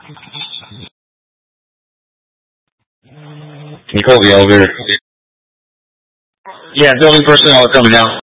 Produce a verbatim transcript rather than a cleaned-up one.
You call the elevator. Yeah, building personnel are coming down.